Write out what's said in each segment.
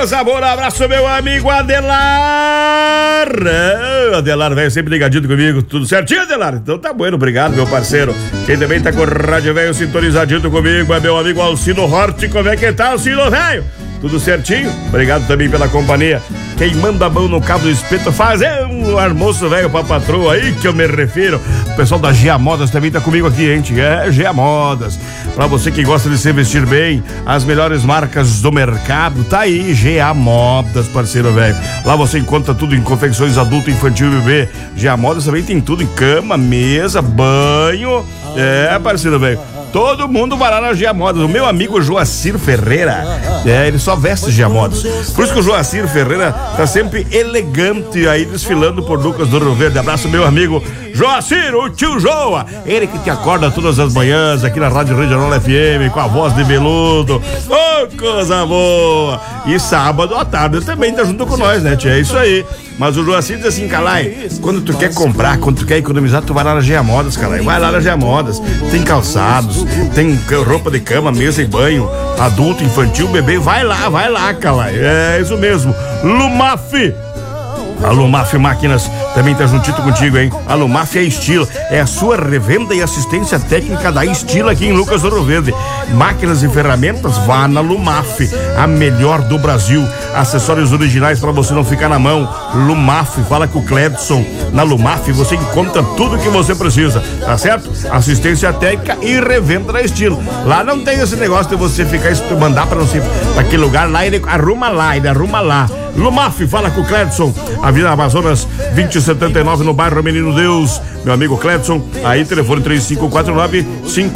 coisa boa, abraço meu amigo Adelar. Adelar, velho, sempre ligadinho comigo, tudo certinho, Adelar? Então tá bueno, obrigado, meu parceiro. Quem também tá com o rádio velho sintonizadinho comigo é meu amigo Alcino Hort. Como é que tá, Alcino, velho? Tudo certinho? Obrigado também pela companhia. Quem manda a mão no cabo do espeto fazer um almoço velho pra patroa, aí que eu me refiro. O pessoal da GA Modas também tá comigo aqui, gente. É, GA Modas. Pra você que gosta de se vestir bem, as melhores marcas do mercado, tá aí, GA Modas, parceiro velho. Lá você encontra tudo em confecções adulto, infantil e bebê. GA Modas também tem tudo em cama, mesa, banho. É, parceiro velho. Todo mundo vai lá na GA Modas. O meu amigo Joacir Ferreira, ele só veste GA Modas. Por isso que o Joacir Ferreira tá sempre elegante aí, desfilando por Lucas do Rio Verde. Abraço, meu amigo Joacir, o tio Joa. Ele que te acorda todas as manhãs aqui na Rádio Regional FM, com a voz de veludo. Ô, coisa boa! E sábado à tarde também tá junto com nós, né, tia? É isso aí. Mas o Joacir diz assim, Calai, quando tu quer comprar, quando tu quer economizar, tu vai lá na GA Modas, Calai. Vai lá na GA Modas. Tem calçados, tem roupa de cama, mesa e banho, adulto, infantil, bebê. Vai lá, Calai. É isso mesmo. Lumaf. A Lumaf Máquinas também tá juntito contigo, hein? A Lumaf é Estilo, é a sua revenda e assistência técnica da Estilo aqui em Lucas do Rio Verde. Máquinas e ferramentas, vá na Lumaf, a melhor do Brasil. Acessórios originais para você não ficar na mão. Lumaf, fala com o Cledson. Na Lumaf você encontra tudo que você precisa, tá certo? Assistência técnica e revenda da Estilo. Lá não tem esse negócio de você ficar mandar para não sei pra aquele lugar lá, ele arruma lá. Lumaf, fala com o Cledson, Avenida Amazonas 2079, no bairro Menino Deus. Meu amigo Cledson, aí telefone 3549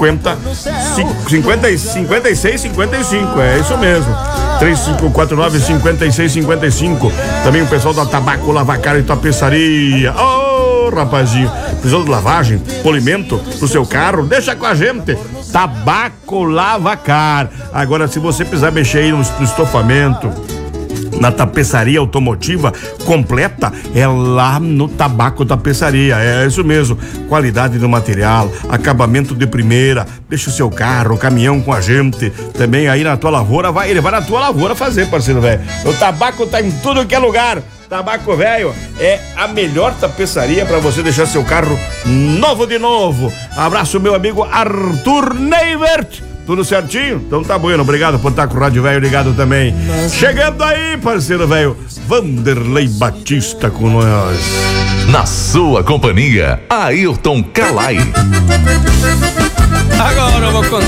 5655, é isso mesmo. 3549 5655. Também o pessoal da Tabaco Lavacar e Tapeçaria. Ô, rapazinho, precisou de lavagem, polimento pro seu carro? Deixa com a gente. Tabaco Lavacar. Agora, se você precisar mexer aí no estofamento, na tapeçaria automotiva completa, é lá no Tabaco Tapeçaria. É isso mesmo, qualidade do material, acabamento de primeira. Deixa o seu carro, o caminhão com a gente. Também aí na tua lavoura, ele vai na tua lavoura fazer, parceiro velho. O Tabaco tá em tudo que é lugar. Tabaco Velho é a melhor tapeçaria para você deixar seu carro novo de novo. Abraço, meu amigo Arthur Neivert. Tudo certinho? Então tá bueno, obrigado por estar com o Rádio Velho ligado também. Chegando aí, parceiro velho, Vanderlei Batista com nós. Na sua companhia, Ayrton Calai. Agora eu vou contar.